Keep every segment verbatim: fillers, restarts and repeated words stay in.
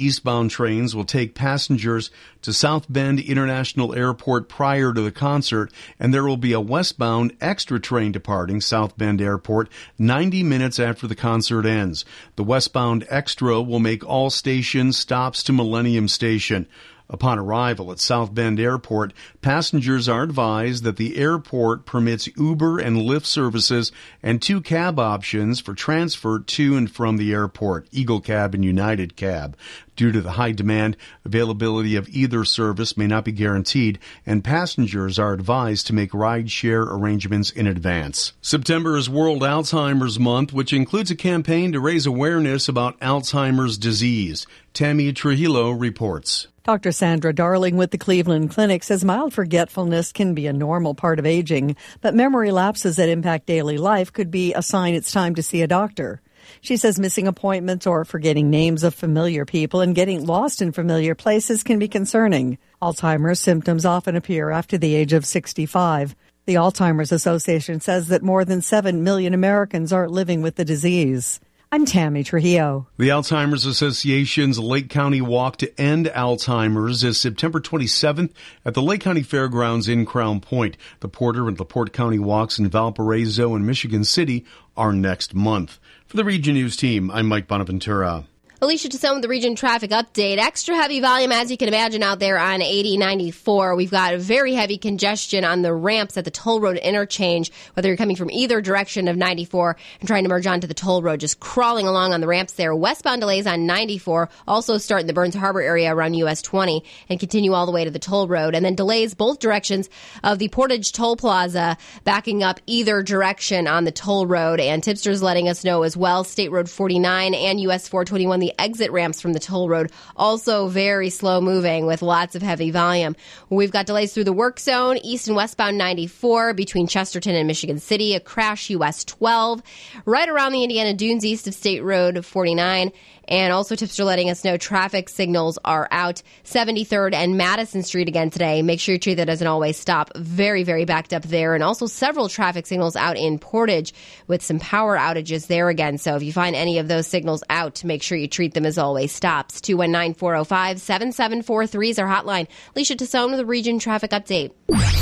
eastbound trains will take passengers to South Bend International Airport prior to the concert, and there will be a westbound extra train departing South Bend Airport ninety minutes after the concert ends. The westbound extra will make all station stops to Millennium Station. Upon arrival at South Bend Airport, passengers are advised that the airport permits Uber and Lyft services and two cab options for transfer to and from the airport, Eagle Cab and United Cab. Due to the high demand, availability of either service may not be guaranteed, and passengers are advised to make ride-share arrangements in advance. September is World Alzheimer's Month, which includes a campaign to raise awareness about Alzheimer's disease. Tammy Trujillo reports. Doctor Sandra Darling with the Cleveland Clinic says mild forgetfulness can be a normal part of aging, but memory lapses that impact daily life could be a sign it's time to see a doctor. She says missing appointments or forgetting names of familiar people and getting lost in familiar places can be concerning. Alzheimer's symptoms often appear after the age of sixty-five. The Alzheimer's Association says that more than seven million Americans are living with the disease. I'm Tammy Trujillo. The Alzheimer's Association's Lake County Walk to End Alzheimer's is September twenty-seventh at the Lake County Fairgrounds in Crown Point. The Porter and LaPorte County walks in Valparaiso and Michigan City are next month. For the Region News team, I'm Mike Bonaventura. Alicia Tassone with the Region Traffic Update. Extra heavy volume, as you can imagine, out there on eighty ninety-four. We've got very heavy congestion on the ramps at the toll road interchange, whether you're coming from either direction of ninety-four and trying to merge onto the toll road, just crawling along on the ramps there. Westbound delays on ninety-four also start in the Burns Harbor area around U S twenty and continue all the way to the toll road. And then delays both directions of the Portage Toll Plaza, backing up either direction on the toll road. And tipsters letting us know as well, State Road forty-nine and U S four twenty-one, the exit ramps from the toll road, also very slow moving with lots of heavy volume. We've got delays through the work zone, east and westbound ninety-four between Chesterton and Michigan City, a crash U S twelve, right around the Indiana Dunes east of State Road forty-nine. And also tipster letting us know traffic signals are out. seventy-third and Madison Street again today. Make sure you treat that as an always stop. Very, very backed up there. And also several traffic signals out in Portage with some power outages there again. So if you find any of those signals out, make sure you treat them as always stops. two one nine, four oh five, seven seven four three is our hotline. Alicia Tassone with the Region Traffic Update.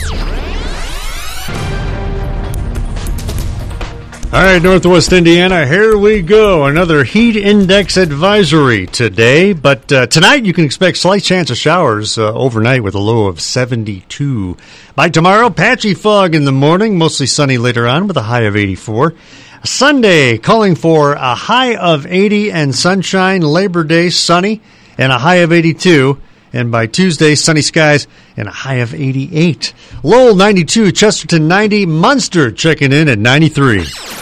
All right, Northwest Indiana, here we go. Another heat index advisory today. But uh, tonight you can expect slight chance of showers uh, overnight with a low of seventy-two. By tomorrow, patchy fog in the morning, mostly sunny later on with a high of eighty-four. Sunday, calling for a high of eighty and sunshine. Labor Day, sunny and a high of eighty-two. And by Tuesday, sunny skies and a high of eighty-eight. Lowell, ninety-two. Chesterton, ninety. Munster checking in at ninety-three.